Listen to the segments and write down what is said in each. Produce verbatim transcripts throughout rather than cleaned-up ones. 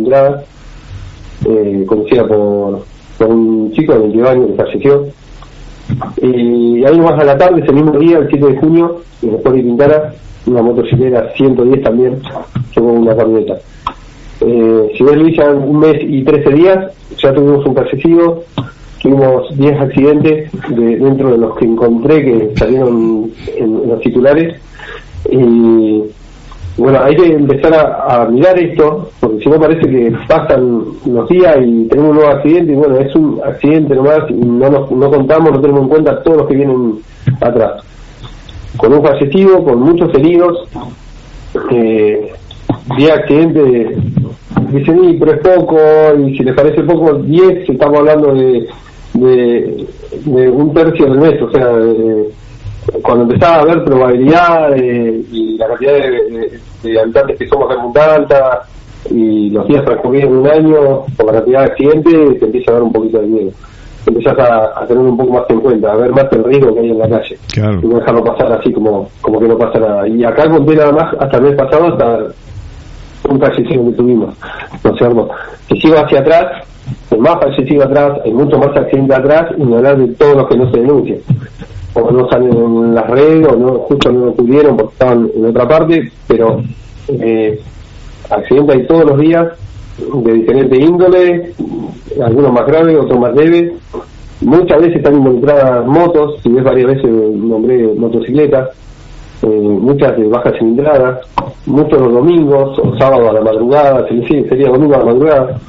cilindrada, eh, conducida por, por un chico de veintidós años que falleció. Y ahí más a la tarde, ese mismo día, el siete de junio, después de Quintana, una motocicleta ciento diez también, llevó una camioneta. Eh, si ves, Luis, ya un mes y trece días, ya tuvimos un fallecido, tuvimos diez accidentes de, dentro de los que encontré que salieron en, en los titulares. Y bueno, hay que empezar a, a mirar esto, porque si no parece que pasan los días y tenemos un nuevo accidente, y bueno, es un accidente nomás, y no, nos, no contamos, no tenemos en cuenta todos los que vienen atrás. Con un fallecido, con muchos heridos, eh, diez accidentes, dicen, y pero es poco, y si les parece poco, diez, estamos hablando de, de, de un tercio del mes, o sea, de, cuando empezaba a haber probabilidad eh, y la cantidad de, de, de habitantes que somos es muy alta y los días transcurridos en un año por la cantidad de accidentes, te empieza a dar un poquito de miedo, te empiezas a, a tener un poco más en cuenta, a ver más el riesgo que hay en la calle, claro, y no dejarlo pasar así como como que no pasa nada. Y acá conté nada más hasta el mes pasado, hasta un fallecido que tuvimos, ¿no es cierto? Si sigo hacia atrás, hay más fallecidos atrás, hay mucho más accidentes atrás, y no hablar de todos los que no se denuncian, o no salen en las redes, o no, justo no lo pudieron porque estaban en otra parte, pero eh, accidentes hay todos los días, de diferentes índoles, algunos más graves, otros más leves. Muchas veces están involucradas motos, si ves varias veces nombré motocicletas, eh, muchas de baja cilindrada, muchos los domingos o sábados a la madrugada, sería domingo a la madrugada.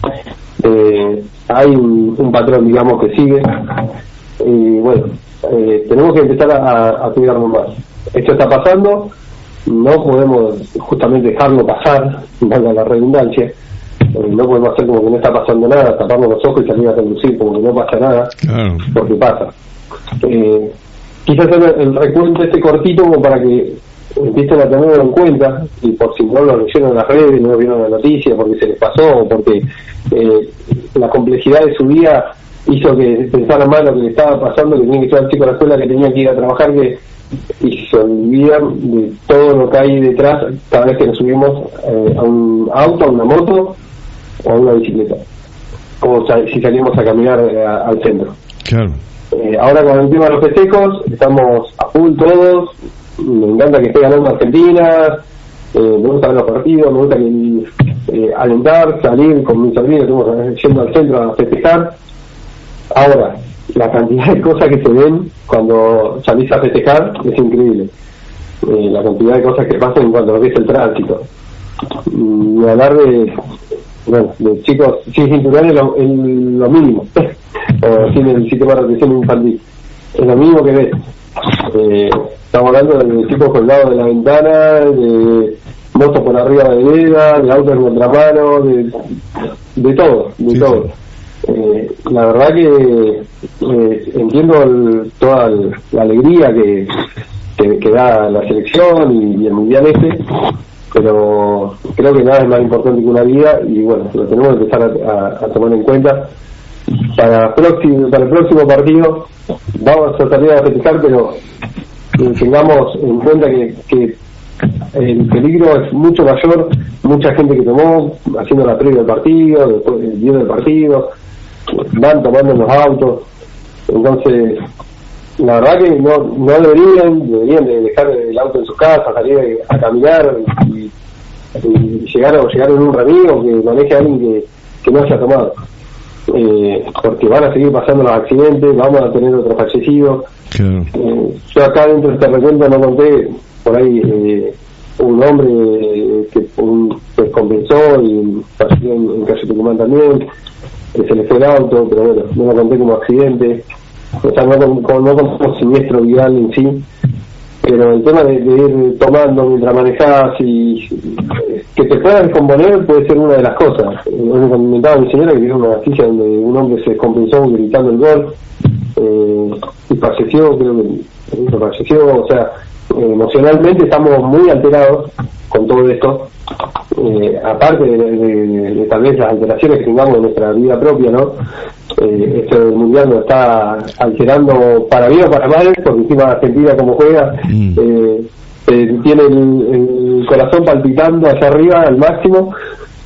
Eh, hay un, un patrón, digamos, que sigue, y bueno, eh, tenemos que empezar a, a cuidarnos más. Esto está pasando, no podemos justamente dejarlo pasar, valga la redundancia, eh, no podemos hacer como que no está pasando nada, taparnos los ojos y salir a conducir como que no pasa nada, claro, porque pasa. Eh, quizás hacer el recuento este cortito como para que empiecen a tenerlo en cuenta, y por si no lo leyeron en las redes, no lo vieron en la noticia, porque se les pasó, o porque eh, la complejidad de su vida hizo que pensaran más lo que le estaba pasando, que tenía que llevar al chico a la escuela, que tenía que ir a trabajar, que y se olvidan de todo lo que hay detrás cada vez que nos subimos eh, a un auto, a una moto o a una bicicleta, como si salimos a caminar eh, a, al centro. Claro. Eh, ahora con el tema de los festejos, estamos a full todos, me encanta que esté ganando Argentina, eh, me gusta ver los partidos, me gusta que, eh, alentar, salir con mis amigos, estamos yendo al centro a festejar. Ahora, la cantidad de cosas que se ven cuando salís a festejar es increíble. Eh, la cantidad de cosas que pasan cuando ves el tránsito. Y hablar de, bueno, de chicos sin cinturón es lo, es lo mínimo. O sin el sistema de represión infantil. Es lo mínimo que ves. Eh, estamos hablando de chicos colgados de la ventana, de motos por arriba de vereda, de autos en contramano, de, de todo, de sí, todo. Sí. Eh, la verdad que eh, entiendo el, toda el, la alegría que, que, que da la selección y, y el mundial este, pero creo que nada es más importante que una vida, y bueno, lo tenemos que empezar a, a, a tomar en cuenta. Para, próximo, para el próximo partido vamos a salir a festejar, pero eh, tengamos en cuenta que, que el peligro es mucho mayor, mucha gente que tomó haciendo la previa del partido, después viendo el partido, van tomando en los autos, entonces la verdad que no no deberían deberían de dejar el auto en su casa, salir a caminar y, y llegar o llegar en un ramiro que maneje a alguien que, que no haya tomado, eh, porque van a seguir pasando los accidentes, vamos a tener otros fallecidos. Claro. Eh, yo acá dentro de este recuento no conté por ahí eh, un hombre eh, que un, pues, compensó y falleció en, en calle Tucumán también, se le fue el auto, pero bueno, no lo conté como accidente, o sea, no, no, no como siniestro vial en sí, pero el tema de, de ir tomando mientras manejas y que te pueda descomponer puede ser una de las cosas. Me comentaba mi señora que vio una noticia donde un hombre se descompensó gritando el gol eh, y falleció, creo que falleció, o sea, eh, emocionalmente estamos muy alterados con todo esto. Eh, aparte de, de, de, de tal vez las alteraciones que tengamos en nuestra vida propia, ¿no? Eh, esto del mundial nos está alterando para bien o para mal, porque encima Argentina como juega, mm. eh, eh, tiene el, el corazón palpitando hacia arriba al máximo,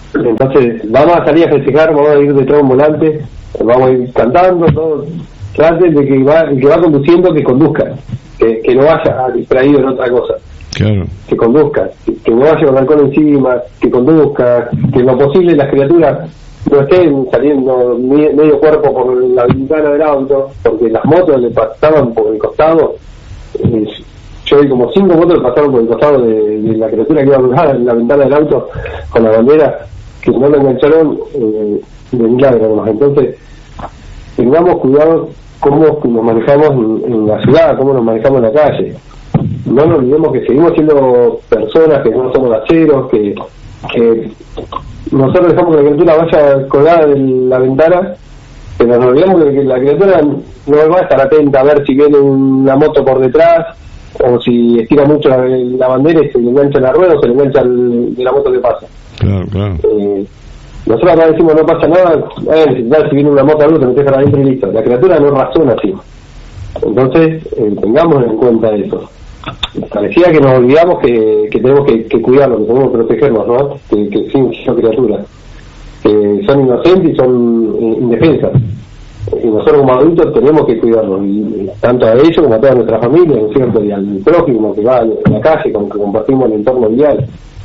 Entonces vamos a salir a festejar, vamos a ir detrás de un volante, vamos a ir cantando, todo. Traten de que va, el que va conduciendo que conduzca, que, que no vaya distraído en otra cosa. Claro. Que conduzca, que, que no vaya con alcohol encima, que conduzca, que en lo posible las criaturas no estén saliendo mi, medio cuerpo por la ventana del auto, porque las motos le pasaban por el costado. Eh, yo vi como cinco motos le pasaron por el costado de, de la criatura que iba a cruzar en la ventana del auto con la bandera, que no lo engancharon eh, de milagro nomás. Entonces, tengamos cuidado cómo nos manejamos en, en la ciudad, cómo nos manejamos en la calle. No nos olvidemos que seguimos siendo personas, que no somos aceros, que, que nosotros dejamos que la criatura vaya colgada en la ventana, pero nos olvidamos que la criatura no va a estar atenta a ver si viene una moto por detrás, o si estira mucho la, la bandera y se le engancha la rueda o se le engancha el, de la moto que pasa. Claro, claro. Eh, nosotros acá decimos no pasa nada, eh, si viene una moto adulta, te dejan adentro y listo. La criatura no razona así. Entonces, eh, tengamos en cuenta eso. Parecía que nos olvidamos que, que tenemos que, que cuidarlo, que tenemos que protegernos, ¿no? Que, que sí, son criaturas que son inocentes y son eh, indefensas. Y nosotros como adultos tenemos que cuidarlos, y, y tanto a ellos como a toda nuestra familia, ¿no es cierto? Y al prójimo que va en la calle, con que compartimos el entorno vial.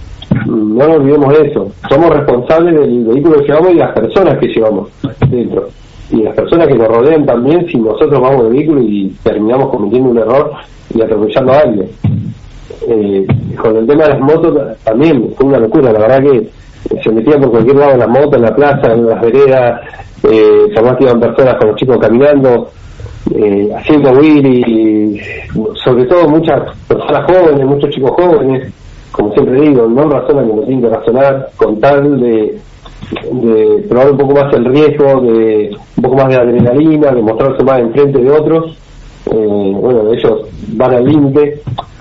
No nos olvidemos de eso. Somos responsables del vehículo que llevamos y las personas que llevamos dentro. Y las personas que nos rodean también, si nosotros vamos de vehículo y terminamos cometiendo un error y atropellando a alguien. Eh, con el tema de las motos también fue una locura, la verdad que se metían por cualquier lado en la moto, en la plaza, en las veredas, eh, jamás iban personas con los chicos caminando, eh, haciendo wheelie, sobre todo muchas personas jóvenes, muchos chicos jóvenes, como siempre digo, no razonan como tienen que razonar, con tal de, de probar un poco más el riesgo, de un poco más de adrenalina, de mostrarse más enfrente de otros. Eh, bueno, ellos van al límite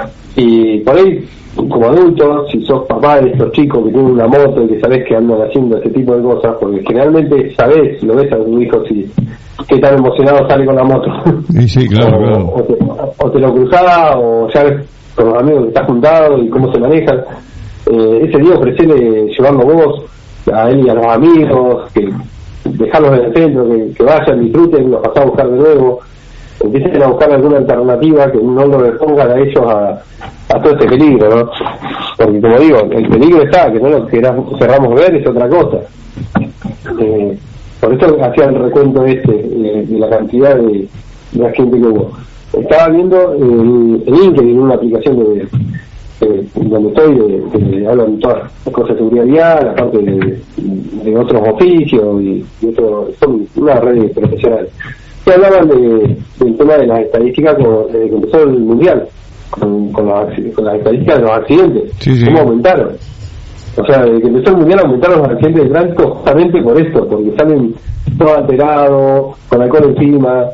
y por ahí, como adultos, si sos papá de estos chicos que tienen una moto y que sabés que andan haciendo este tipo de cosas, porque generalmente sabés, lo ves a tu hijo si qué tan emocionado sale con la moto. Sí, sí, claro, o, claro. O, te, o te lo cruzás, o ya ves con los amigos que estás juntado y cómo se manejan. Eh, ese día ofrecerle llevarlo vos a él y a los amigos, que dejarlos en el centro, que, que vayan, disfruten, los pasás a buscar de nuevo, empiecen a buscar alguna alternativa que no lo expongan a ellos a, a todo este peligro, ¿no? Porque como digo, el peligro está, que no lo queramos, queramos ver es otra cosa. Eh, por eso hacía el recuento este eh, de la cantidad de, de la gente que hubo. Estaba viendo el, el LinkedIn, una aplicación de, de donde estoy, de, de, de hablan todas las cosas de seguridad vial, aparte de, de otros oficios y, y otro, son una red profesional. Se hablaban de, del tema de las estadísticas con, desde que empezó el mundial, con, con, las, con las estadísticas de los accidentes, sí, sí. cómo aumentaron. O sea, desde que empezó el mundial aumentaron los accidentes de tránsito justamente por esto, porque salen todos alterados, con alcohol encima,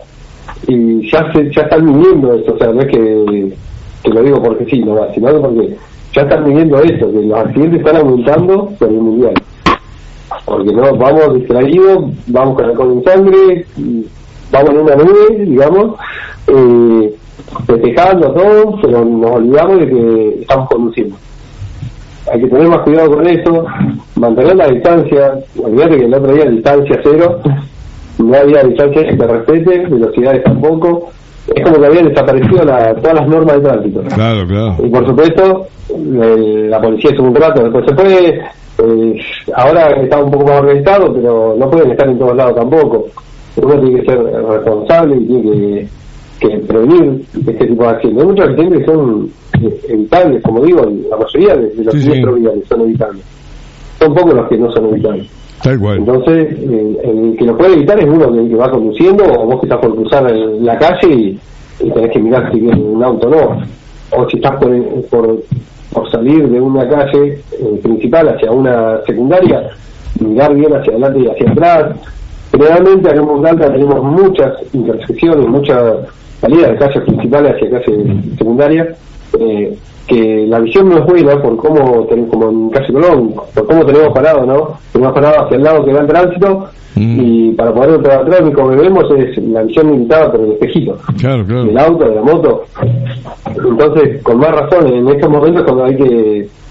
y ya se, ya están midiendo esto. O sea, no es que, que lo digo porque sí, no va, sino porque ya están midiendo esto, que los accidentes están aumentando por el mundial, porque no vamos distraídos, vamos con alcohol en sangre, vamos en una nube, digamos, eh, festejando todo, pero nos olvidamos de que estamos conduciendo. Hay que tener más cuidado con eso, mantener la distancia. Olvídate que el otro día distancia cero, no había distancia que te respete, velocidades tampoco. Es como que habían desaparecido la, todas las normas de tránsito. Claro, claro. Y por supuesto, eh, la policía estuvo un rato, después se fue. Eh, ahora está un poco más organizado, pero no pueden estar en todos lados tampoco. Uno tiene que ser responsable y tiene que, que prevenir este tipo de accidentes. Hay muchos accidentes que son evitables, como digo, la mayoría de, de los sí, siniestros sí. viales son evitables. Son pocos los que no son evitables. Tal cual. Entonces, eh, el que lo puede evitar es uno que, que va conduciendo, o vos que estás por cruzar el, la calle y, y tenés que mirar si viene un auto o no. O si estás por, por, por salir de una calle eh, principal hacia una secundaria, mirar bien hacia adelante y hacia atrás. Generalmente acá en Punta Alta tenemos muchas intersecciones, muchas salidas de calles principales hacia calles secundarias, eh, que la visión no es buena por cómo tenemos, como en calle Colón, por cómo tenemos parado, ¿no? Tenemos parado hacia el lado que va en tránsito, mm. y para poder entrar atrás, lo que vemos es la visión limitada por el espejito. Claro, claro. Del auto, de la moto. Entonces, con más razón, en estos momentos cuando hay que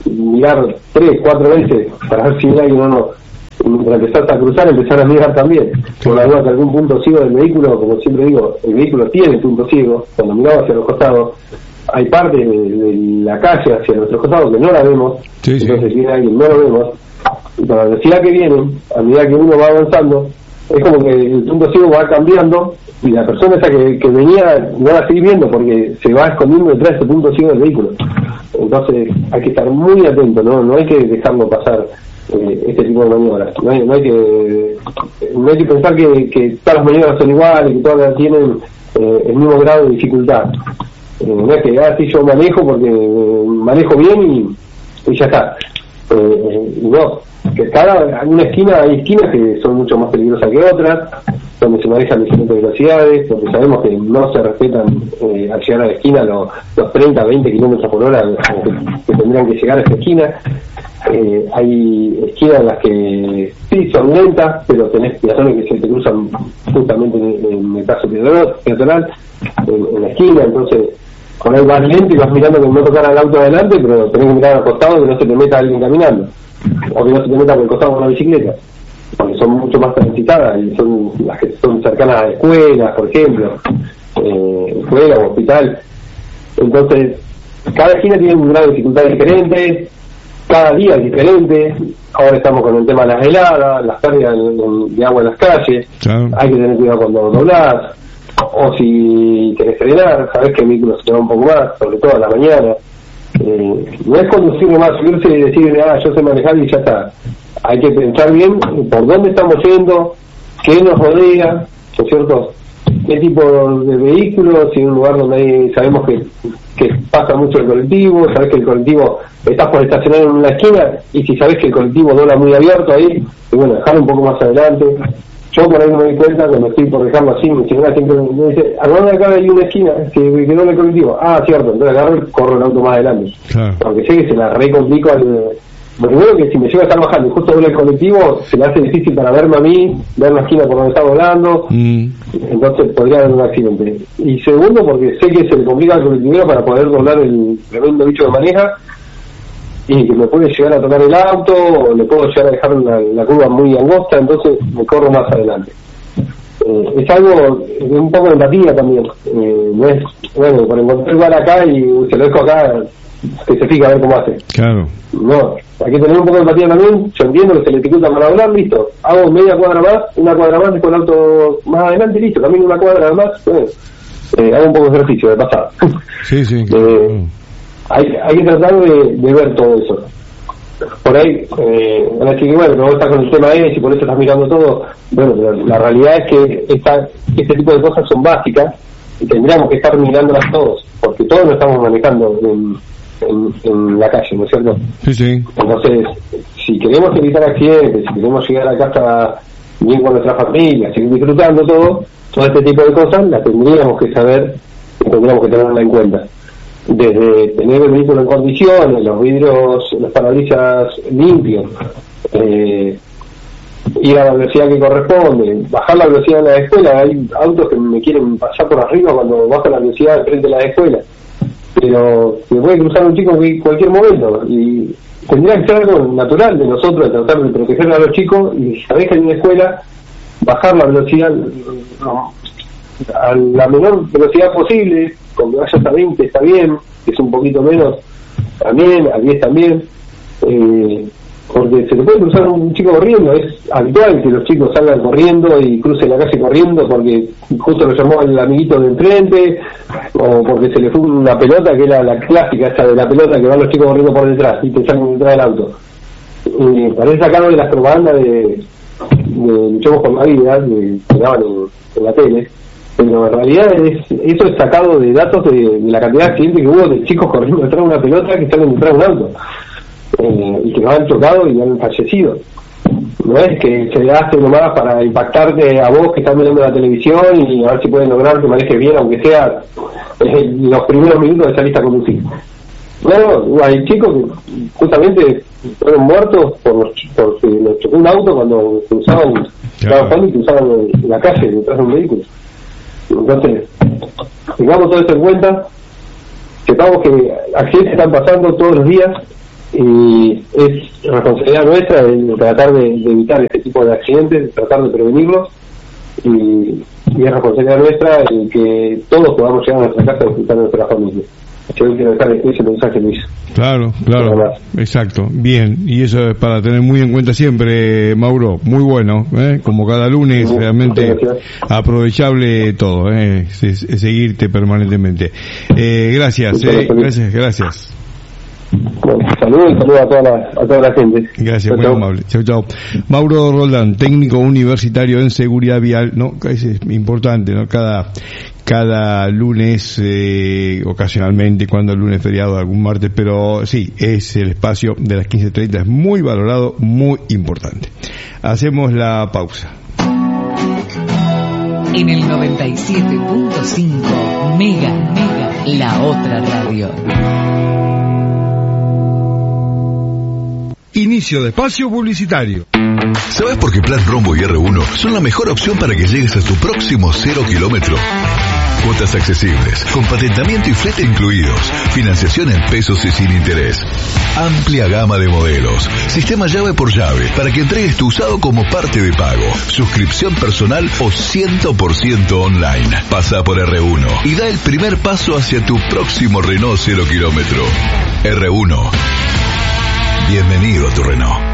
mirar tres, cuatro veces para ver si hay alguien o no. Mientras empezás a cruzar, empezar a mirar también. Por la duda que algún punto ciego del vehículo, como siempre digo, el vehículo tiene punto ciego. Cuando miramos hacia los costados, hay parte de, de la calle hacia nuestros costados que no la vemos. Sí, sí. Entonces, si viene alguien, no lo vemos. Y con la velocidad que viene, a medida que uno va avanzando, es como que el punto ciego va cambiando y la persona esa que, que venía no la sigue viendo porque se va escondiendo detrás de ese punto ciego del vehículo. Entonces hay que estar muy atento, no no hay que dejarlo pasar eh, este tipo de maniobras. No hay, no hay que no hay que pensar que, que todas las maniobras son iguales, que todas tienen eh, el mismo grado de dificultad. Eh, no es que ah, sí, yo manejo porque eh, manejo bien y, y ya está. Eh, no, que cada en una esquina hay esquinas que son mucho más peligrosas que otras, donde se manejan diferentes velocidades, porque sabemos que no se respetan eh, al llegar a la esquina los, los treinta, veinte kilómetros por hora que, que tendrían que llegar a esa esquina. Eh, hay esquinas en las que sí son lentas, pero tenés peatones que se te cruzan justamente en, en el paso peatonal en, en la esquina, entonces con ahí vas lento y vas mirando que no tocar al auto adelante, pero tenés que mirar al costado que no se te meta alguien caminando, o que no se te meta por el costado de una bicicleta, porque son mucho más transitadas y son las que son cercanas a escuelas, por ejemplo, eh, escuela o hospital. Entonces, cada esquina tiene un grado de dificultad diferente, cada día es diferente. Ahora estamos con el tema de las heladas, las pérdidas de agua en las calles, claro. Hay que tener cuidado cuando doblás, o si querés frenar, sabés que el vehículo se te va un poco más, sobre todo a la mañana. Eh, no es conducir nomás, subirse y decir, ah, yo sé manejar y ya está. Hay que pensar bien por dónde estamos yendo, qué nos rodea, ¿no es cierto? Qué tipo de vehículo, si en un lugar donde hay, sabemos que, que pasa mucho el colectivo, sabés que el colectivo, estás por estacionar en una esquina, y si sabés que el colectivo dobla muy abierto ahí, y bueno, dejarlo un poco más adelante. Yo por ahí me doy cuenta cuando estoy por dejarlo así, mi señora siempre me dice, ¿a dónde acá hay una esquina que quedó en el colectivo? Ah, cierto, entonces agarro y corro el auto más adelante. Claro. Porque sé que se la recomplico al... Primero que si me lleva a estar bajando y justo doble el colectivo, se me hace difícil para verme a mí, ver la esquina por donde está volando, mm. entonces podría haber un accidente. Y segundo, porque sé que se le complica al colectivero para poder doblar el tremendo bicho que maneja, y que me puede llegar a tocar el auto, o le puedo llegar a dejar la, la curva muy angosta, entonces me corro más adelante. Eh, es algo de un poco de empatía también. Eh, no es, bueno, por encontrar igual acá y se lo dejo acá, que se fija a ver cómo hace. Claro. No, hay que tener un poco de empatía también. Yo entiendo que se le dificulta para doblar, listo. Hago media cuadra más, una cuadra más, dejo el auto más adelante, listo. Camino una cuadra más, bueno, eh, hago un poco de ejercicio de pasada. Sí, sí. eh, Hay, hay que tratar de, de ver todo eso. Por ahí, eh, van a decir que bueno, pero vos estás con el tema ese y por eso estás mirando todo. Bueno, pero la realidad es que esta, este tipo de cosas son básicas y tendríamos que estar mirándolas todos, porque todos lo estamos manejando en, en, en la calle, ¿no es cierto? Sí, sí. Entonces, si queremos evitar accidentes, si queremos llegar a casa bien con nuestra familia, seguir disfrutando todo, todo este tipo de cosas las tendríamos que saber y tendríamos que tenerlas en cuenta. Desde tener el vehículo en condiciones, los vidrios, los parabrisas limpios, eh, ir a la velocidad que corresponde, bajar la velocidad en la escuela. Hay autos que me quieren pasar por arriba cuando bajo la velocidad frente a la escuela, pero me puede cruzar un chico en cualquier momento y tendría que ser algo natural de nosotros, de tratar de proteger a los chicos, y si sabés que hay una escuela, bajar la velocidad no, a la menor velocidad posible. Cuando vayas a veinte está bien, que es un poquito menos también, a diez también, eh, porque se le puede cruzar un chico corriendo. Es habitual que los chicos salgan corriendo y crucen la calle corriendo porque justo lo llamó el amiguito de enfrente, o porque se le fue una pelota, que era la clásica esa de la pelota que van los chicos corriendo por detrás y te salen detrás del auto. Eh, parece sacado de las propagandas de, de Luchemos por la Vida que daban en, en la tele, pero en realidad es, eso es sacado de datos de, de la cantidad de accidentes que hubo de chicos corriendo detrás de una pelota que salen detrás de un auto, eh, y que nos han chocado y han fallecido. No es que se hace nomás para impactarte a vos que estás mirando la televisión y a ver si pueden lograr que manejes bien, aunque sea eh, los primeros minutos de saliste a conducir. No, hay chicos que justamente fueron muertos por porque les chocó un auto cuando cruzaban, claro, y cruzaban la calle detrás de un vehículo. Entonces, tengamos todo eso en cuenta, sepamos que accidentes están pasando todos los días, y es responsabilidad nuestra de tratar de, de evitar este tipo de accidentes, de tratar de prevenirlos, y, y es responsabilidad nuestra el que todos podamos llegar a nuestra casa y disfrutar de nuestra familia. Yo quiero dejar ese mensaje, Luis. Claro, claro, exacto, bien, y eso es para tener muy en cuenta siempre, Mauro, muy bueno, ¿eh? Como cada lunes, muy, realmente aprovechable todo, ¿eh? Es, es seguirte permanentemente. Eh, gracias, eh, gracias, gracias. Bueno, saludos y saludos a toda la, a toda la gente. Gracias, muy amable. Chau, chau. Mauro Roldán, técnico universitario en seguridad vial, no, es importante, ¿no? Cada cada lunes, eh, ocasionalmente, cuando el lunes feriado, algún martes, pero sí, es el espacio de las quince treinta, es muy valorado, muy importante. Hacemos la pausa. En el noventa y siete punto cinco, Mega, Mega, la otra radio. Inicio de espacio publicitario. ¿Sabes por qué Plan Rombo y erre uno son la mejor opción para que llegues a tu próximo cero kilómetro? Cuotas accesibles, con patentamiento y flete incluidos, financiación en pesos y sin interés. Amplia gama de modelos, sistema llave por llave, para que entregues tu usado como parte de pago, suscripción personal o cien por ciento online. Pasa por erre uno y da el primer paso hacia tu próximo Renault cero kilómetro. erre uno. Bienvenido a tu Renault.